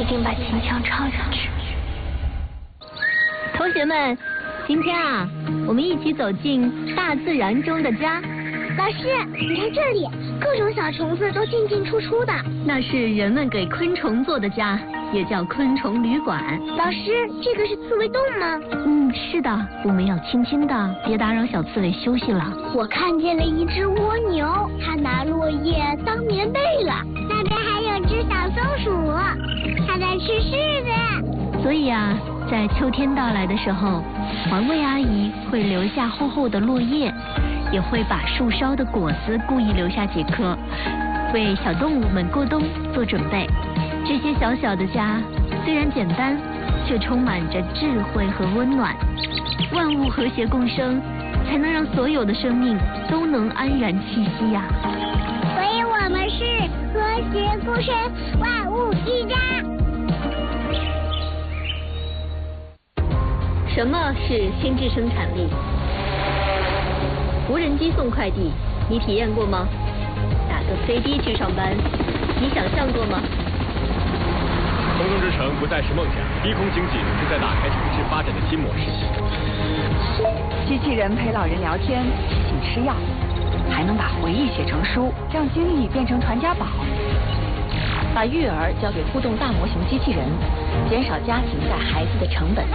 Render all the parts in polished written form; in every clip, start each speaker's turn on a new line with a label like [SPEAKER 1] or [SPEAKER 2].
[SPEAKER 1] 定把秦腔唱下去。
[SPEAKER 2] 同学们，今天啊，我们一起走进大自然中的家。
[SPEAKER 3] 老师，你看这里，各种小虫子都进进出出的。
[SPEAKER 2] 那是人们给昆虫做的家，也叫昆虫旅馆。
[SPEAKER 3] 老师，这个是刺猬洞吗？
[SPEAKER 2] 是的，我们要轻轻的，别打扰小刺猬休息了。
[SPEAKER 3] 我看见了一只蜗牛，它拿落叶当棉被了。那边还有只小松鼠，它在吃柿子。
[SPEAKER 2] 所以啊，在秋天到来的时候，环卫阿姨会留下厚厚的落叶，也会把树梢的果子故意留下几颗，为小动物们过冬做准备。这些小小的家虽然简单，却充满着智慧和温暖。万物和谐共生，才能让所有的生命都能安然栖息呀。
[SPEAKER 3] 所以我们是和谐共生，万物一家。
[SPEAKER 2] 什么是心智生产力？无人机送快递，你体验过吗？打个飞的去上班，你想象过吗？
[SPEAKER 4] 空中之城不再是梦想，低空经济正在打开城市发展的新模式。
[SPEAKER 5] 机器人陪老人聊天，提醒吃药，还能把回忆写成书，让经历变成传家宝。把育儿交给互动大模型机器人，减少家庭带孩子的成本。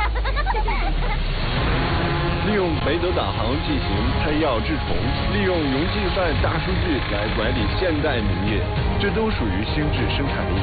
[SPEAKER 6] 利用北斗导航进行拆药治虫，利用云计算大数据来管理现代农业，这都属于心智生产力。